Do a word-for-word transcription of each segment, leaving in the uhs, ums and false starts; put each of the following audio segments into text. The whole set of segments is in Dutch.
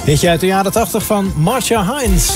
Ditje uit de jaren tachtig van Marcia Hines.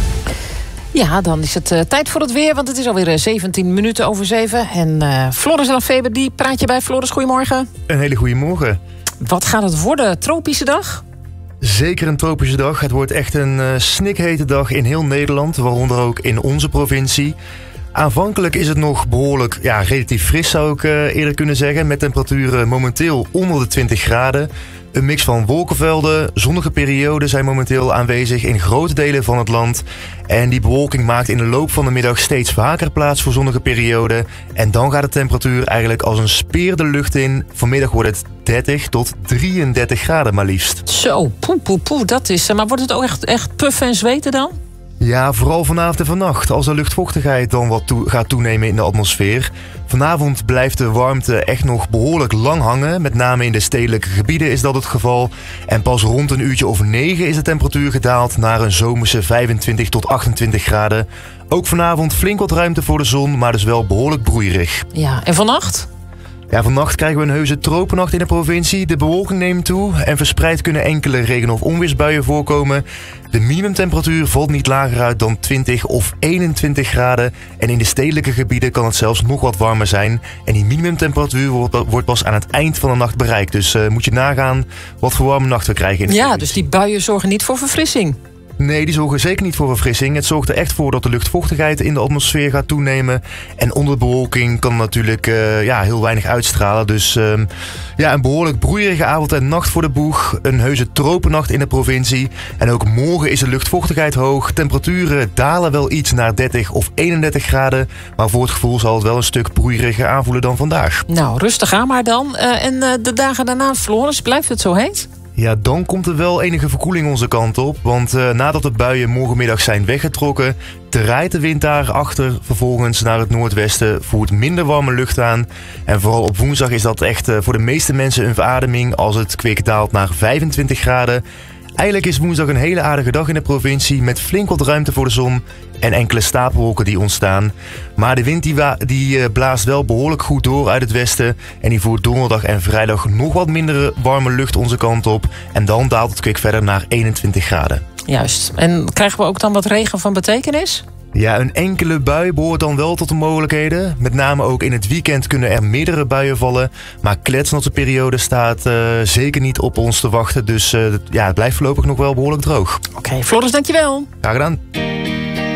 Ja, dan is het uh, tijd voor het weer, want het is alweer uh, zeventien minuten over zeven. En uh, Floris Lefeber, die praat je bij. Floris, goedemorgen. Een hele goede morgen. Wat gaat het worden? Tropische dag? Zeker een tropische dag. Het wordt echt een uh, snikhete dag in heel Nederland, waaronder ook in onze provincie. Aanvankelijk is het nog behoorlijk, ja, relatief fris zou ik uh, eerder kunnen zeggen, met temperaturen momenteel onder de twintig graden. Een mix van wolkenvelden, zonnige perioden zijn momenteel aanwezig in grote delen van het land. En die bewolking maakt in de loop van de middag steeds vaker plaats voor zonnige perioden. En dan gaat de temperatuur eigenlijk als een speer de lucht in. Vanmiddag wordt het dertig tot drieëndertig graden maar liefst. Zo, poe, poe, poe, dat is... Maar wordt het ook echt, echt puffen en zweten dan? Ja, vooral vanavond en vannacht, als de luchtvochtigheid dan wat toe, gaat toenemen in de atmosfeer. Vanavond blijft de warmte echt nog behoorlijk lang hangen. Met name in de stedelijke gebieden is dat het geval. En pas rond een uurtje of negen is de temperatuur gedaald naar een zomerse vijfentwintig tot achtentwintig graden. Ook vanavond flink wat ruimte voor de zon, maar dus wel behoorlijk broeierig. Ja, en vannacht? Ja, vannacht krijgen we een heuse tropennacht in de provincie. De bewolking neemt toe en verspreid kunnen enkele regen- of onweersbuien voorkomen. De minimumtemperatuur valt niet lager uit dan twintig of eenentwintig graden. En in de stedelijke gebieden kan het zelfs nog wat warmer zijn. En die minimumtemperatuur wordt, wordt pas aan het eind van de nacht bereikt. Dus uh, moet je nagaan wat voor warme nacht we krijgen in de Ja, provincie. dus die buien zorgen niet voor verfrissing. Nee, die zorgen zeker niet voor verfrissing. Het zorgt er echt voor dat de luchtvochtigheid in de atmosfeer gaat toenemen. En onder de bewolking kan natuurlijk uh, ja, heel weinig uitstralen. Dus uh, ja, een behoorlijk broeierige avond en nacht voor de boeg. Een heuse tropennacht in de provincie. En ook morgen is de luchtvochtigheid hoog. Temperaturen dalen wel iets naar dertig of eenendertig graden. Maar voor het gevoel zal het wel een stuk broeieriger aanvoelen dan vandaag. Nou, rustig aan maar dan. Uh, en uh, de dagen daarna, Floris, blijft het zo heet? Ja, dan komt er wel enige verkoeling onze kant op. Want uh, nadat de buien morgenmiddag zijn weggetrokken, draait de wind daarachter vervolgens naar het noordwesten, voert minder warme lucht aan. En vooral op woensdag is dat echt uh, voor de meeste mensen een verademing als het kwik daalt naar vijfentwintig graden. Eigenlijk is woensdag een hele aardige dag in de provincie met flink wat ruimte voor de zon en enkele stapelwolken die ontstaan. Maar de wind die, die uh, blaast wel behoorlijk goed door uit het westen en die voert donderdag en vrijdag nog wat minder warme lucht onze kant op. En dan daalt het kwik verder naar eenentwintig graden. Juist. En krijgen we ook dan wat regen van betekenis? Ja, een enkele bui behoort dan wel tot de mogelijkheden. Met name ook in het weekend kunnen er meerdere buien vallen. Maar kletsnatte periode staat uh, zeker niet op ons te wachten. Dus uh, ja, het blijft voorlopig nog wel behoorlijk droog. Oké, okay, Floris, dankjewel. Graag gedaan.